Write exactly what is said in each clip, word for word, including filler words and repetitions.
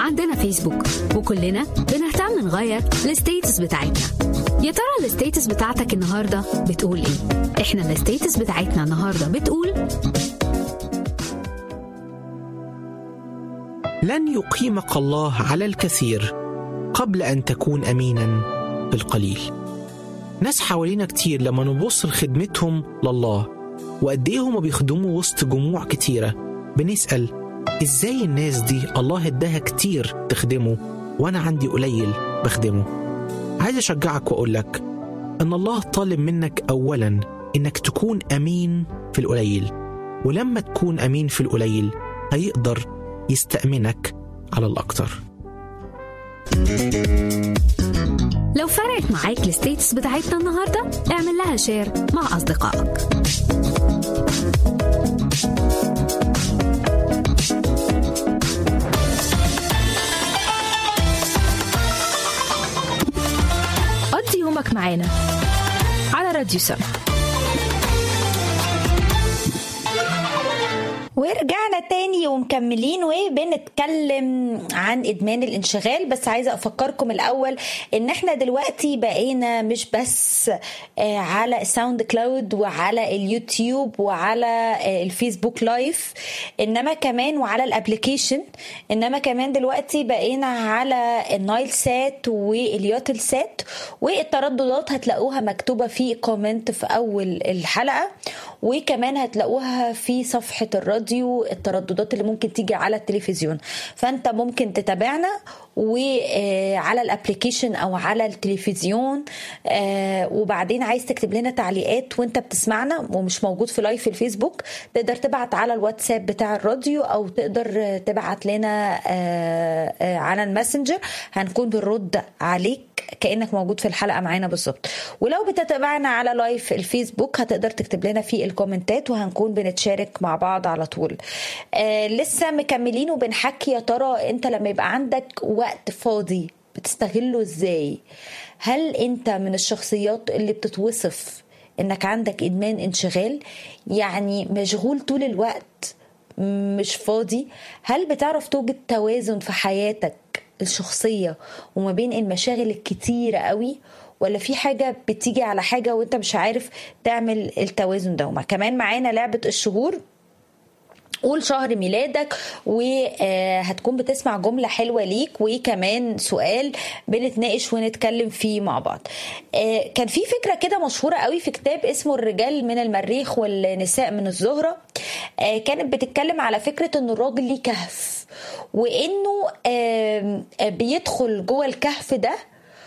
عندنا فيسبوك وكلنا بنهتم نغير الستيتس بتاعتنا. يا ترى الستيتس بتاعتك النهاردة بتقول ايه؟ احنا الستيتس بتاعتنا النهاردة بتقول: لن يقيمك الله على الكثير قبل أن تكون أمينا بالقليل. ناس حوالينا كتير لما نبص لخدمتهم لله وقد ايه هم بيخدموا وسط جموع كتيرة، بنسأل ازاي الناس دي الله اداها كتير تخدمه وانا عندي قليل بخدمه. عايز اشجعك واقولك ان الله طالب منك اولا انك تكون امين في القليل، ولما تكون امين في القليل هيقدر يستأمنك على الاكتر. لو فرقت معاك الستيتس بتاعتنا النهاردة اعمل لها شير مع أصدقائك. قضي يومك معانا على راديو سما. ورجعنا تاني ومكملين وبنتكلم عن إدمان الانشغال. بس عايزة أفكركم الأول إن احنا دلوقتي بقينا مش بس على ساوند كلاود وعلى اليوتيوب وعلى الفيسبوك لايف، إنما كمان وعلى الابليكيشن، إنما كمان دلوقتي بقينا على النايل سات واليوتل سات، والترددات هتلاقوها مكتوبة في كومنت في أول الحلقة، وكمان هتلاقوها في صفحة الراديو الترددات اللي ممكن تيجي على التلفزيون. فانت ممكن تتابعنا وعلى الابليكيشن او على التلفزيون، وبعدين عايز تكتب لنا تعليقات وانت بتسمعنا ومش موجود في لايف في الفيسبوك، تقدر تبعت على الواتساب بتاع الراديو او تقدر تبعت لنا على الماسنجر، هنكون بنرد عليك كأنك موجود في الحلقة معانا بالظبط. ولو بتتابعنا على لايف الفيسبوك هتقدر تكتب لنا في الكومنتات وهنكون بنتشارك مع بعض على طول. آه لسه مكملين وبنحكي يا ترى انت لما يبقى عندك وقت فاضي بتستغله ازاي؟ هل انت من الشخصيات اللي بتتوصف انك عندك ادمان انشغال، يعني مشغول طول الوقت مش فاضي؟ هل بتعرف توجد توازن في حياتك الشخصية وما بين المشاغل الكتيرة قوي، ولا في حاجة بتيجي على حاجة وانت مش عارف تعمل التوازن ده؟ وما كمان معانا لعبة الشهور، قول شهر ميلادك وهتكون بتسمع جملة حلوة ليك وكمان سؤال بنتناقش ونتكلم فيه مع بعض. كان في فكرة كده مشهورة قوي في كتاب اسمه الرجال من المريخ والنساء من الزهرة، كانت بتتكلم على فكرة ان الراجل ليه كهف، وانه بيدخل جوه الكهف ده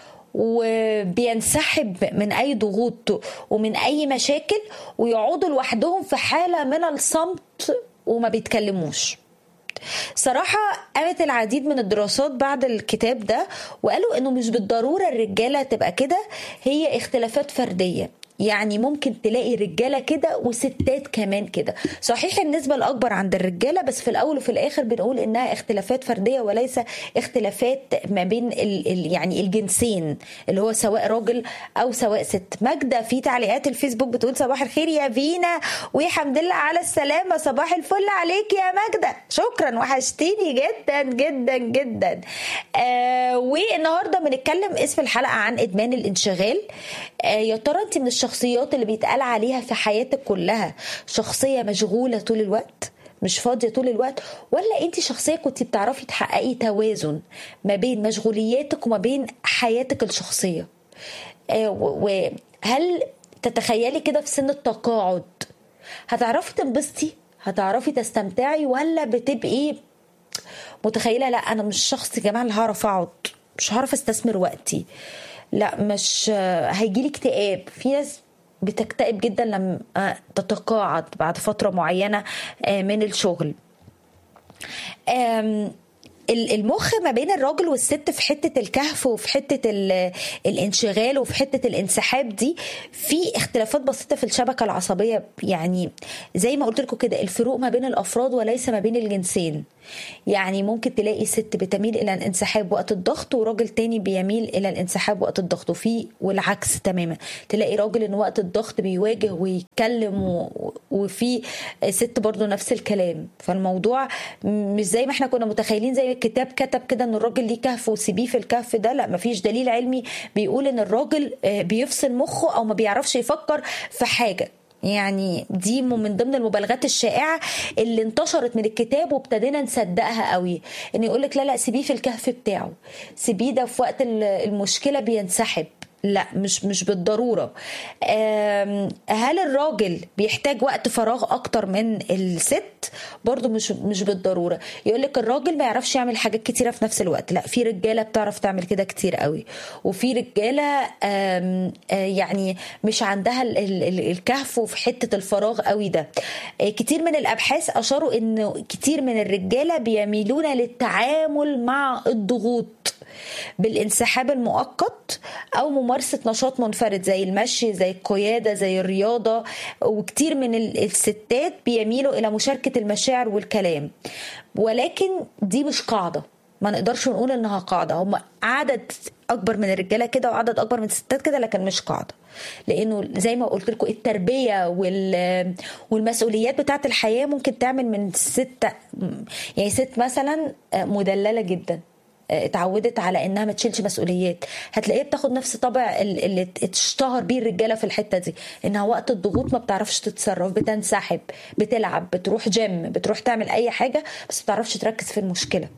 وبينسحب من اي ضغوط ومن اي مشاكل ويقعدوا لوحدهم في حالة من الصمت وما بيتكلموش. صراحة قامت العديد من الدراسات بعد الكتاب ده وقالوا انه مش بالضرورة الرجالة تبقى كده، هي اختلافات فردية. يعني ممكن تلاقي رجالة كده وستات كمان كده، صحيح النسبة الأكبر عند الرجالة، بس في الأول وفي الآخر بنقول إنها اختلافات فردية وليس اختلافات ما بين ال ال يعني الجنسين، اللي هو سواء راجل أو سواء ست. ماجدة في تعليقات الفيسبوك بتقول صباح الخير يا فينا وحمد لله على السلامة. صباح الفل عليك يا ماجدة، شكرا وحشتيني جدا جدا جدا. آه والنهاردة بنتكلم اسم الحلقة عن إدمان الانشغال. آه يا ترى أنت من الشخصيات اللي بيتقال عليها في حياتك كلها شخصية مشغولة طول الوقت مش فاضية طول الوقت، ولا انت شخصية كنت بتعرفي تحققي توازن ما بين مشغولياتك وما بين حياتك الشخصية؟ آه وهل تتخيلي كده في سن التقاعد هتعرفي تنبسطي، هتعرفي تستمتعي، ولا بتبقي متخيلة لا انا مش شخص يا جماعة اللي هعرف اقعد، مش هعرف استثمر وقتي، لا مش هيجيلي اكتئاب؟ في ناس بتكتئب جدا لما تتقاعد بعد فترة معينة من الشغل. المخ ما بين الراجل والست في حتة الكهف وفي حتة الانشغال وفي حتة الانسحاب دي في اختلافات بسيطة في الشبكة العصبية. يعني زي ما قلت لكم كده الفروق ما بين الأفراد وليس ما بين الجنسين. يعني ممكن تلاقي ست بتميل الى الانسحاب وقت الضغط وراجل تاني بيميل الى الانسحاب وقت الضغط، وفي والعكس تماما. تلاقي راجل ان وقت الضغط بيواجه ويتكلم و... وفي ست برضو نفس الكلام. فالموضوع مش زي ما احنا كنا متخيلين زي الكتاب كتب كده ان الراجل ليه كهف وسيبيه في الكهف ده. لا، مفيش دليل علمي بيقول ان الراجل بيفصل مخه او ما بيعرفش يفكر في حاجة. يعني دي من ضمن المبالغات الشائعة اللي انتشرت من الكتاب وابتدينا نصدقها قوي، ان يقولك لا لا سيبيه في الكهف بتاعه، سيبيه ده في وقت المشكلة بينسحب. لا، مش مش بالضرورة. هل الراجل بيحتاج وقت فراغ اكتر من الست؟ برضو مش مش بالضرورة. يقولك الراجل ما يعرفش يعمل حاجات كتيرة في نفس الوقت. لا، في رجالة بتعرف تعمل كده كتير قوي، وفي رجالة يعني مش عندها الكهف وفي حتة الفراغ قوي ده. كتير من الابحاث اشاروا انه كتير من الرجالة بيميلون للتعامل مع الضغوط بالانسحاب المؤقت أو ممارسة نشاط منفرد زي المشي، زي القيادة، زي الرياضة. وكتير من الستات بيميلوا إلى مشاركة المشاعر والكلام، ولكن دي مش قاعدة، ما نقدرش نقول إنها قاعدة. هم عدد أكبر من الرجالة كده وعدد أكبر من الستات كده، لكن مش قاعدة. لأنه زي ما قلت لكم التربية والمسؤوليات بتاعت الحياة ممكن تعمل من ست، يعني ست مثلا مدللة جدا اتعودت على انها ما تشيلش مسؤوليات، هتلاقيها بتاخد نفس طبع اللي اتشتهر بيه الرجاله في الحته دي، انها وقت الضغوط ما بتعرفش تتصرف، بتنسحب، بتلعب، بتروح جيم، بتروح تعمل اي حاجه، بس ما بتعرفش تركز في المشكله.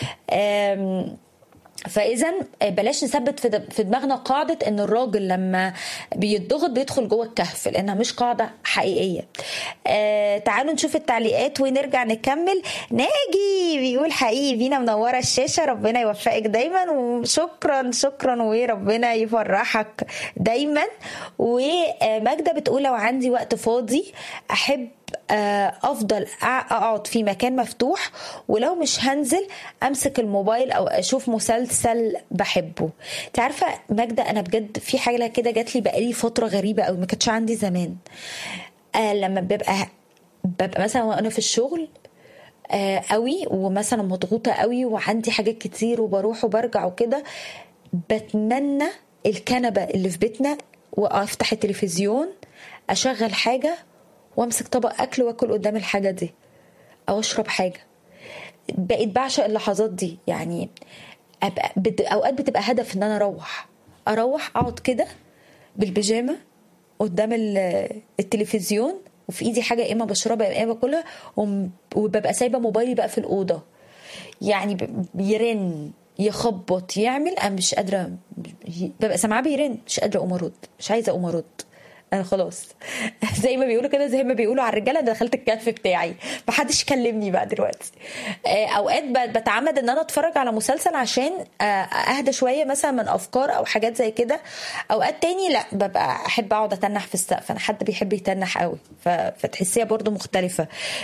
فاذا بلاش نثبت في دماغنا قاعده ان الراجل لما بيتضغط بيدخل جوه الكهف، لانها مش قاعده حقيقيه. آه تعالوا نشوف التعليقات ونرجع نكمل. ناجي بيقول حقيقي بينا منوره الشاشه، ربنا يوفقك دايما، وشكرا شكرا وربنا يفرحك دايما. وماجده بتقول لو عندي وقت فاضي احب افضل اقعد في مكان مفتوح، ولو مش هنزل امسك الموبايل او اشوف مسلسل بحبه. تعرفه ماجده، انا بجد في حاجه كده جات لي بقالي فتره غريبه قوي ما كانتش عندي زمان. آه لما ببقى ببقى مثلا وانا في الشغل آه قوي ومثلا مضغوطه قوي وعندي حاجات كتير وبروح وبرجع وكده، بتمنى الكنبه اللي في بيتنا وافتح التلفزيون اشغل حاجه وامسك طبق اكل واكل قدام الحاجه دي او اشرب حاجه. بقيت بعشق اللحظات دي. يعني أبقى بد... اوقات بتبقى هدف ان انا اروح اروح اقعد كده بالبيجامه قدام التلفزيون وفي ايدي حاجه يا اما بشربها يا اما باكلها، وببقى سايبه موبايلي بقى في الاوضه. يعني بيرن يخبط يعمل، انا مش قادره، ببقى سامعاه بيرن مش قادره اقوم ارد، مش عايزه اقوم ارد، انا خلاص زي ما بيقولوا كده، زي ما بيقولوا على الرجاله دخلت الكهف بتاعي، محدش يكلمني بقى دلوقتي. اوقات بتعمد ان انا اتفرج على مسلسل عشان اهدى شويه مثلا من افكار او حاجات زي كده. اوقات تاني لا، ببقى احب اقعد اتنح في السقف، انا حد بيحب يتنح قوي، فتحسيها برضو مختلفه.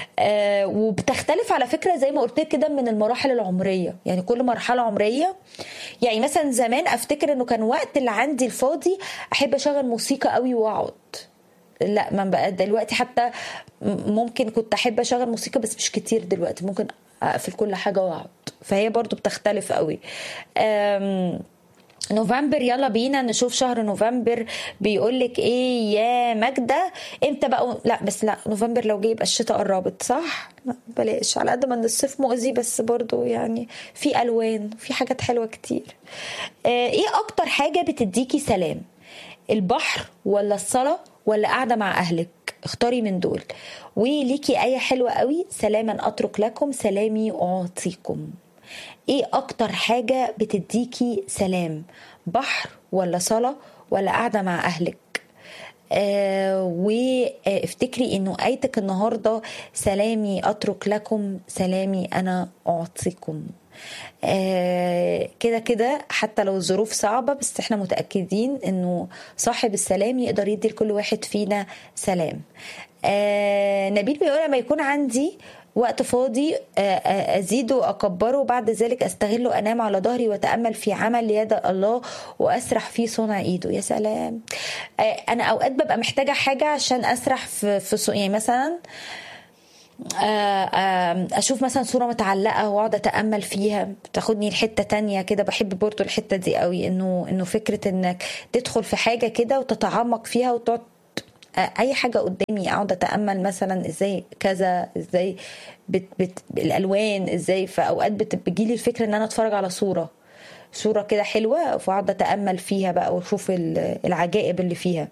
وبتختلف على فكره زي ما قلت كده من المراحل العمريه، يعني كل مرحله عمريه. يعني مثلا زمان افتكر انه كان وقت اللي عندي الفاضي احب اشغل موسيقى قوي واقعد. لا، ما بقى دلوقتي حتى ممكن كنت احب اشغل موسيقى بس مش كتير، دلوقتي ممكن اقفل كل حاجه واقعد. فهي برضو بتختلف قوي. نوفمبر، يلا بينا نشوف شهر نوفمبر بيقولك ايه يا ماجدة. امتى بقى؟ لا بس لا، نوفمبر لو جه يبقى الشتاء قربت، صح؟ لا بلاش، على قد ما ان الصيف مؤذي بس برضو يعني في الوان، في حاجات حلوه كتير. آه ايه اكتر حاجه بتديكي سلام؟ البحر ولا الصلاه ولا قاعده مع اهلك؟ اختاري من دول. وليكي آية حلوه قوي، سلاما اترك لكم سلامي اعطيكم. ايه اكتر حاجة بتديكي سلام؟ بحر ولا صلاة ولا قاعدة مع اهلك؟ آه وافتكري انه آيتك النهاردة سلامي اترك لكم سلامي انا اعطيكم. آه كده كده حتى لو الظروف صعبة، بس احنا متأكدين انه صاحب السلام يقدر يدي لكل واحد فينا سلام. آه نبيل بيقول لما يكون عندي وقت فاضي أزيده وأكبره، وبعد ذلك أستغله، أنام على ظهري وأتأمل في عمل يد الله وأسرح في صنع إيده. يا سلام. أنا أوقات ببقى محتاجة حاجة عشان أسرح في, في يعني مثلا اشوف مثلا صورة متعلقة واقعد اتأمل فيها، تاخدني لحتة تانية كده. بحب برضو الحتة دي قوي، انه انه فكرة انك تدخل في حاجة كده وتتعمق فيها وتقعد اي حاجة قدامي اقعد اتأمل مثلا ازاي كذا، ازاي بت بت الالوان ازاي. فاوقات بتجيلي الفكرة ان انا اتفرج على صورة صورة كده حلوة فاقعد اتأمل فيها بقى واشوف العجائب اللي فيها.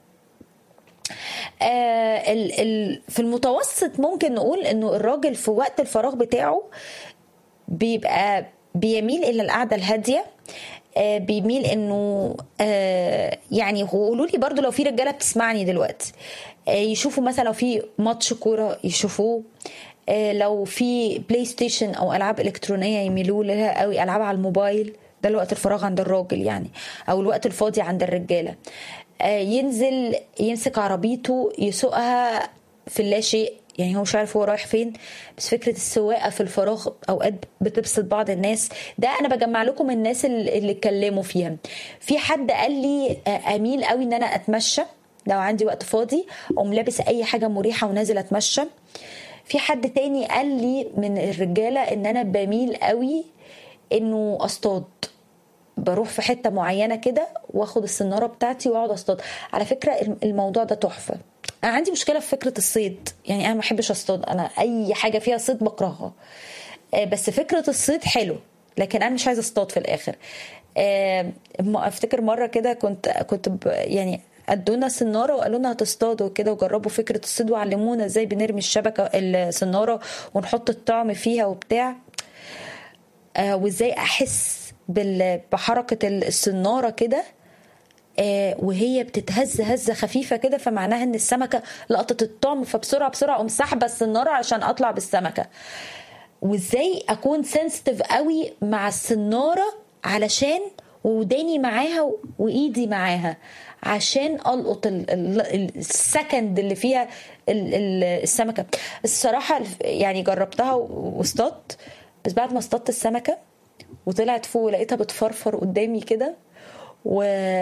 آه ال ال في المتوسط ممكن نقول انه الراجل في وقت الفراغ بتاعه بيبقى بيميل الى القعده الهاديه، آه بيميل انه آه يعني قولوا لي برضو لو في رجاله بتسمعني دلوقتي، آه يشوفوا مثلا لو في ماتش كوره يشوفوه، آه لو في بلاي ستيشن او العاب الكترونيه يميلوا لها قوي، العاب على الموبايل. ده الوقت الفراغ عند الراجل يعني، او الوقت الفاضي عند الرجاله. ينزل يمسك عربيته يسوقها في اللا شيء، يعني هو مش عارف هو رايح فين، بس فكرة السواقة في الفراغ أوقات بتبسط بعض الناس. ده أنا بجمع لكم الناس اللي اتكلموا فيها. في حد قال لي أميل قوي إن أنا أتمشى لو عندي وقت فاضي، أقوم لابس أي حاجة مريحة ونازل أتمشى. في حد تاني قال لي من الرجالة إن أنا بميل قوي إنه أصطاد، بروح في حتة معينة كده واخد السنارة بتاعتي واقعد اصطاد. على فكرة الموضوع ده تحفة. انا عندي مشكلة في فكرة الصيد، يعني انا ما بحبش اصطاد، انا اي حاجة فيها صيد بكرهها، بس فكرة الصيد حلو، لكن انا مش عايزة اصطاد في الاخر. افتكر مرة كده كنت كنت يعني ادونا سنارة وقالوا لنا هتصطادوا كده وجربوا فكرة الصيد وعلمونا ازاي بنرمي الشبكة السنارة ونحط الطعم فيها وبتاع، وازاي احس بحركة السنارة كده وهي بتتهز هزة خفيفة كده، فمعناها ان السمكة لقطت الطعم، فبسرعة بسرعة أقوم سحبة السنارة عشان اطلع بالسمكة. وازاي اكون سنسيتيف قوي مع السنارة علشان وداني معاها وايدي معاها عشان القط السكند اللي فيها السمكة. الصراحة يعني جربتها واصطدت، بس بعد ما اصطدت السمكة وطلعت فوق لقيتها بتفرفر قدامي كده و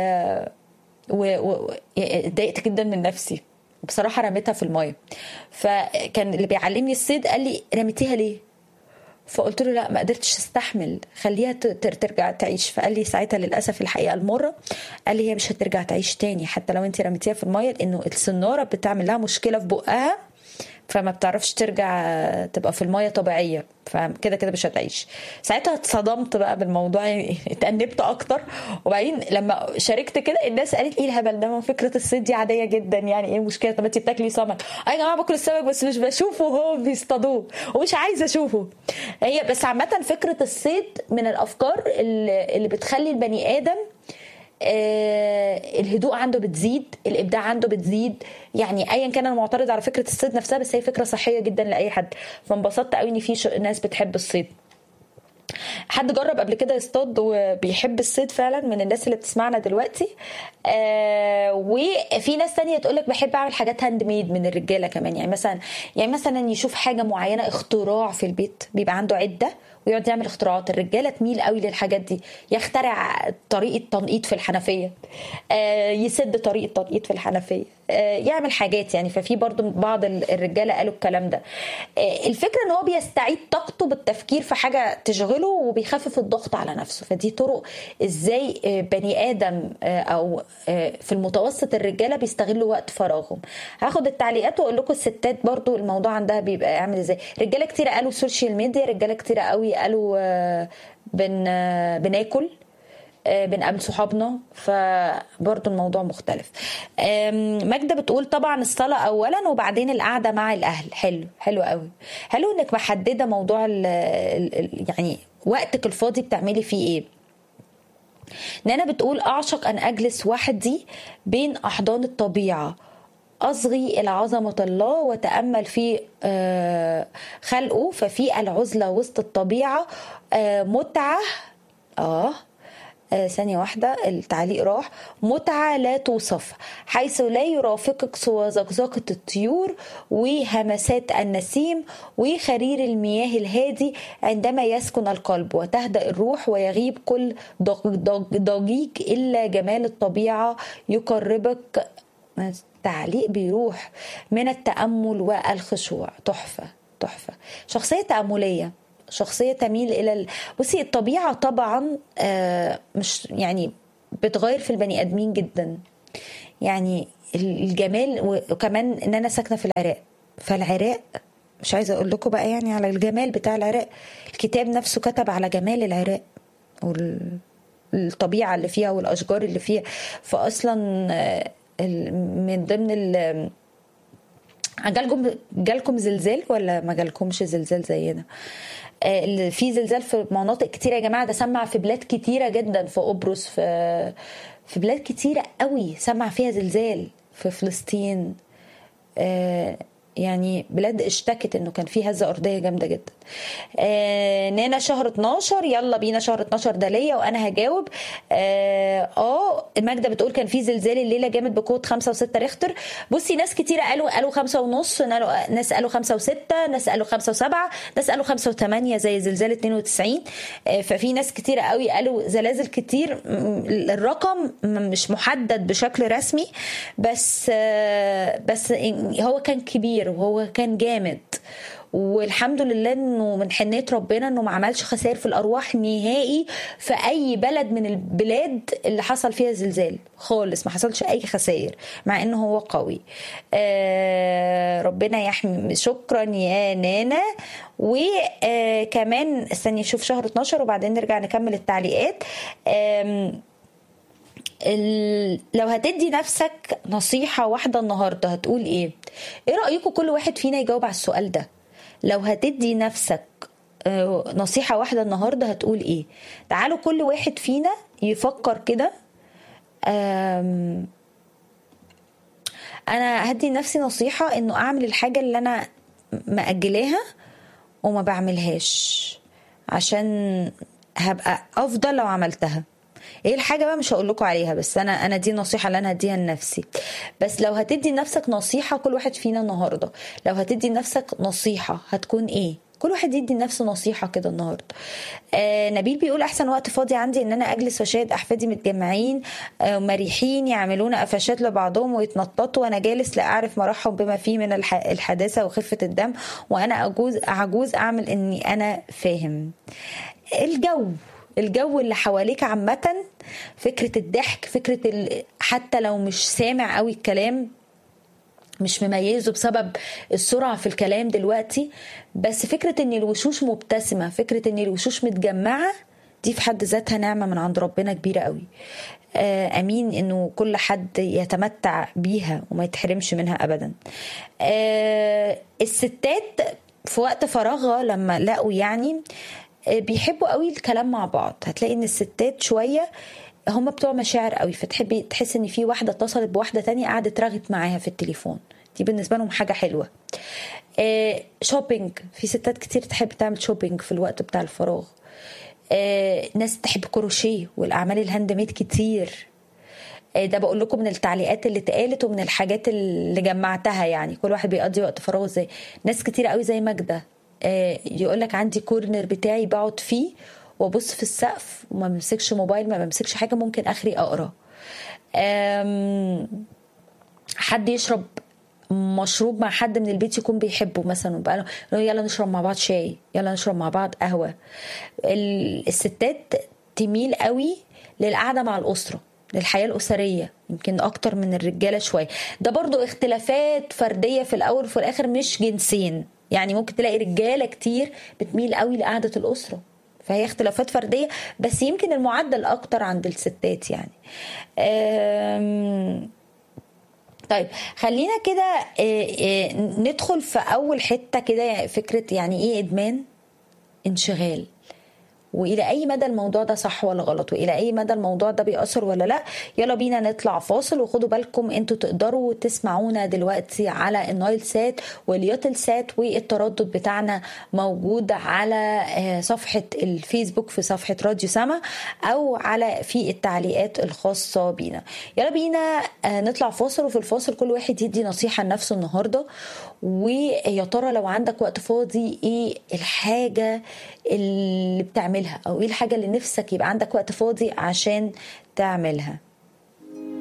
و اتضايقت جدا من نفسي بصراحة، رميتها في المية. فكان اللي بيعلمني الصيد قال لي رميتيها ليه؟ فقلت له لا ما قدرتش استحمل، خليها ترجع تعيش. فقال لي ساعتها للأسف الحقيقة المرة، قال لي هي مش هترجع تعيش تاني حتى لو انت رميتيها في المية، لانه السنارة بتعمل لها مشكلة في بقها فما بتعرفش ترجع تبقى في المية طبيعية، فكده كده مش هتعيش. ساعتها اتصدمت بقى بالموضوع، يعني اتأنبت اكتر. وبعدين لما شاركت كده الناس قالت ايه الهبل ده، فكرة الصيد دي عادية جدا، يعني ايه المشكلة؟ طب انتي بتاكلي سمك؟ اي جماعة باكل السمك بس مش بشوفه هو بيصطادوه ومش عايزة اشوفه. هي بس عامة فكرة الصيد من الافكار اللي بتخلي البني ادم آه الهدوء عنده بتزيد، الابداع عنده بتزيد. يعني ايا كان انا معترض على فكره الصيد نفسها، بس هي فكره صحيه جدا لاي حد. فانبسطت قوي ان في ناس بتحب الصيد. حد جرب قبل كده يصطاد وبيحب الصيد فعلا من الناس اللي بتسمعنا دلوقتي؟ آه وفي ناس تانية تقولك بحب اعمل حاجات هاند ميد من الرجاله كمان، يعني مثلا يعني مثلا يشوف حاجه معينه اختراع في البيت، بيبقى عنده عده ويقعد يعمل اختراعات. الرجاله تميل قوي للحاجات دي، يخترع طريقه تنقيط في الحنفيه، آه يسد طريقه تنقيط في الحنفيه، آه يعمل حاجات يعني. ففي برضو بعض الرجاله قالوا الكلام ده. آه الفكره ان هو بيستعيد طاقته بالتفكير في حاجه تشغله وبيخفف الضغط على نفسه. فدي طرق ازاي آه بني ادم آه او آه في المتوسط الرجاله بيستغلوا وقت فراغهم. هاخد التعليقات واقول لكم الستات برضو الموضوع عندها بيبقى عامل ازاي. رجاله كتير قالوا سوشيال ميديا، رجاله كتير قوي قالوا بن بناكل، بنقابل صحابنا، فبرضو الموضوع مختلف. ماجدة بتقول طبعا الصلاة اولا وبعدين القعدة مع الاهل. حلو حلو قوي. حلو انك محددة موضوع ال ال يعني وقتك الفاضي بتعملي فيه ايه. نانا بتقول اعشق ان اجلس وحدي بين احضان الطبيعة، أصغي إلى عظمة الله وتأمل في خلقه، ففي العزلة وسط الطبيعة متعة. آه ثانية واحدة التعليق راح. متعة لا توصف، حيث لا يرافقك سوى زقزقة الطيور وهمسات النسيم وخرير المياه الهادي عندما يسكن القلب وتهدأ الروح ويغيب كل ضجيج إلا جمال الطبيعة يقربك. تعليق بيروح من التأمل والخشوع. تحفة تحفة. شخصية تأملية، شخصية تميل إلى ال... بصي الطبيعة طبعا آه مش يعني بتغير في البني آدمين جدا، يعني الجمال. وكمان إن أنا ساكنة في العراق، فالعراق مش عايزة أقول لكم بقى يعني على الجمال بتاع العراق. الكتاب نفسه كتب على جمال العراق والطبيعة اللي فيها والأشجار اللي فيها. فأصلا من ضمن ال جالكم جالكم زلزال ولا ما جالكمش زلزال زينا؟ في زلزال في مناطق كتيرة يا جماعة، ده سمع في بلاد كتيرة جدا، في قبرص، في في بلاد كتيرة قوي سمع فيها زلزال، في فلسطين، يعني بلاد اشتكت انه كان في هزة ارضية جامدة جدا. آه نانا شهر اتناشر، يلا بينا شهر اتناشر ده ليا وانا هجاوب. اه, آه ماجدة بتقول كان في زلزال الليلة جامد بقوة خمسة وستة ريختر. بصي ناس كتيرة قالوا قالوا خمسة ونص، ناس قالوا خمسة وستة، ناس قالوا خمسة وسبعة، ناس قالوا خمسة وثمانية زي زلزال اتنين وتسعين. آه ففي ناس كتيرة قوي قالوا زلازل كتير. الرقم مش محدد بشكل رسمي، بس آه بس هو كان كبير وهو كان جامد، والحمد لله انه من حنية ربنا انه ما عملش خسائر في الارواح نهائي في اي بلد من البلاد اللي حصل فيها زلزال خالص، ما حصلش اي خسائر مع انه هو قوي. آه ربنا يحمي. شكرا يا نانا. وكمان استني اشوف شهر اتناشر وبعدين نرجع نكمل التعليقات. آه لو هتدي نفسك نصيحة واحدة النهاردة هتقول ايه؟ ايه رأيكم كل واحد فينا يجاوب على السؤال ده؟ لو هتدي نفسك نصيحة واحدة النهاردة هتقول ايه؟ تعالوا كل واحد فينا يفكر كده. انا هدي نفسي نصيحة انه اعمل الحاجة اللي انا مأجلاها وما بعملهاش عشان هبقى افضل لو عملتها. ايه الحاجه بقى مش هقول لكم عليها، بس انا انا دي النصيحه اللي انا هديها لنفسي. بس لو هتدي لنفسك نصيحه كل واحد فينا النهارده، لو هتدي لنفسك نصيحه هتكون ايه؟ كل واحد يدي لنفسه نصيحه كده النهارده. آه نبيل بيقول احسن وقت فاضي عندي ان انا اجلس واشاهد احفادي متجمعين آه مريحين يعملون قفشات لبعضهم ويتنططوا وانا جالس لا اعرف مرحهم بما فيه من الحداثه وخفه الدم وانا عجوز عجوز اعمل اني انا فاهم. الجو الجو اللي حواليك عامة، فكرة الضحك، فكرة حتى لو مش سامع قوي الكلام، مش مميزه بسبب السرعة في الكلام دلوقتي، بس فكرة ان الوشوش مبتسمة، فكرة ان الوشوش متجمعة، دي في حد ذاتها نعمة من عند ربنا كبيرة قوي. آه امين انه كل حد يتمتع بيها وما يتحرمش منها ابدا. آه الستات في وقت فراغها لما لقوا يعني بيحبوا قوي الكلام مع بعض، هتلاقي ان الستات شوية هم بتوع مشاعر قوي، فتحبي تحس ان في واحدة اتصلت بواحدة تانية قعدت رغت معاها في التليفون، دي بالنسبة لهم حاجة حلوة. آه شوبينج، في ستات كتير تحب تعمل شوبينج في الوقت بتاع الفراغ. آه ناس تحب كروشيه والاعمال الهاند ميد كتير. آه ده بقول لكم من التعليقات اللي اتقالت ومن الحاجات اللي جمعتها، يعني كل واحد بيقضي وقت فراغه ازاي. ناس كتير قوي زي ماجدة يقول لك عندي كورنر بتاعي بقعد فيه وابص في السقف وما بمسكش موبايل، ما بمسكش حاجه، ممكن اخري اقرا. حد يشرب مشروب مع حد من البيت يكون بيحبه مثلا وبقى يلا نشرب مع بعض شاي، يلا نشرب مع بعض قهوه. الستات تميل قوي للقعده مع الاسره، للحياه الاسريه، يمكن اكتر من الرجاله شويه. ده برضو اختلافات فرديه في الاول وفي الاخر، مش جنسين. يعني ممكن تلاقي رجاله كتير بتميل قوي لقعده الاسره، فهي اختلافات فرديه، بس يمكن المعدل اكتر عند الستات يعني. طيب خلينا كده ندخل في اول حته كده، فكره يعني ايه ادمان انشغال، وإلى أي مدى الموضوع ده صح ولا غلط، وإلى أي مدى الموضوع ده بيأثر ولا لا. يلا بينا نطلع فاصل، وخدوا بالكم انتوا تقدروا تسمعونا دلوقتي على النايل سات واليوتل سات، والتردد بتاعنا موجود على صفحة الفيسبوك في صفحة راديو سما، أو على في التعليقات الخاصة بينا. يلا بينا نطلع فاصل، وفي الفاصل كل واحد يدي نصيحة لنفسه النهاردة. ويا ترى لو عندك وقت فاضي ايه الحاجة اللي بتعملها، او ايه الحاجة اللي نفسك يبقى عندك وقت فاضي عشان تعملها.